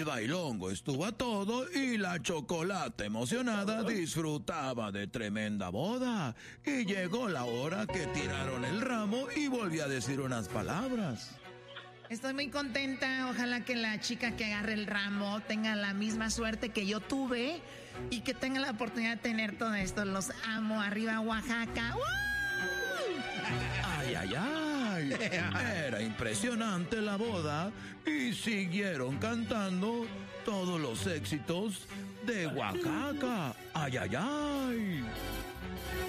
bailongo estuvo a todo y la Chocolata emocionada disfrutaba de tremenda boda. Y llegó la hora que tiraron el ramo y volvió a decir unas palabras. Estoy muy contenta, ojalá que la chica que agarre el ramo tenga la misma suerte que yo tuve y que tenga la oportunidad de tener todo esto. Los amo, arriba Oaxaca. ¡Woo! ¡Ay, ay, ay! Era impresionante la boda y siguieron cantando todos los éxitos de Oaxaca. ¡Ay, ay, ay!